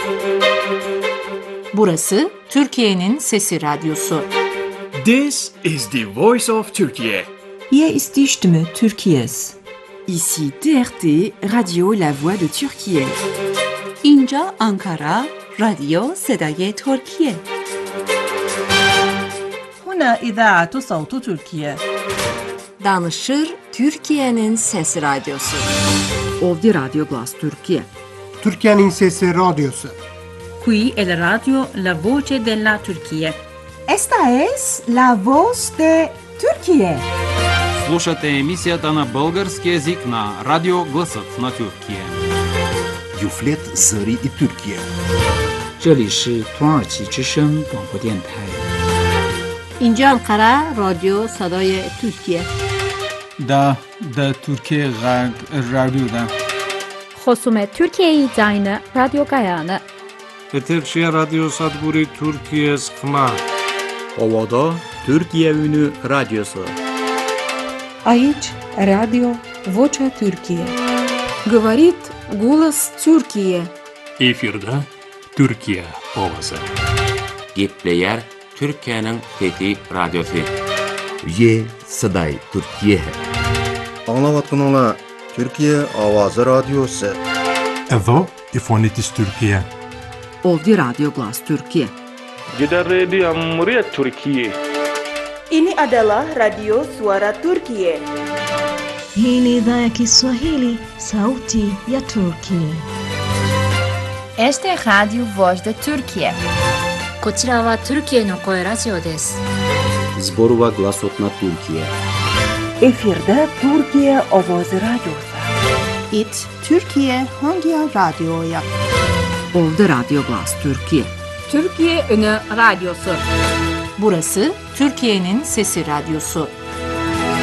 Burası Türkiye'nin Sesi Radyosu. This is the voice of Turkey. Hier ist die Stimme Türkiye's. Ici TRT, Radio La Voix de Türkiye. اینجا آنکارا، رادیو صدای ترکیه. هنا إذاعة صوت تركيا. Danışır Türkiye'nin Sesi Radyosu. Ovdje Radio Glas Türkiye. Türkiye'nin Sesi Radyosu. Qui è la radio La Voce della Turchia. Esta es la voz de Türkiye. Слушате емисията на български език на Радио Гласът на Türkiye. Юфлет Зари и Türkiye. 这里是土耳其之声广播电台。 اینجا انقره رادیو صدای ترکیه. Da Türkiye Radyo'da. خصوم ترکیه داینه رادیو گایانه. Eterşehir Radyo Sadburi Türkiye Sıkma. Ovada Türkiye Ünü Radyosu. Aici Radio Vocea Türkiye. Говорит голос Türkiye. Efirde Türkiye Ovası. Gepleyer Türkiye'nin Fethi Radyosu. Ye Saday Türkiye. Anlavatkanlar Türkiye Avazı Radyosu. Evo İfonitis Türkiye. Ovdje Radio Glas Türkiye. Jeddah Radio Muryat Türkiye. Ini adalah Radio Suara Turkiye. Hii ni idhaa ya Kiswahili, Sauti ya Turkiye. Este es Radio Voz de Turkiye. こちらはトルキエの声ラジオです。 Zborova Glasot na Türkiye. Efirde Türkiye Avazı Radyosu. It Türkiye hangi radyoya? Ovdje Radio Glas Türkiye. Türkiye Ünü Radyosu. Burası Türkiye'nin Sesi Radyosu.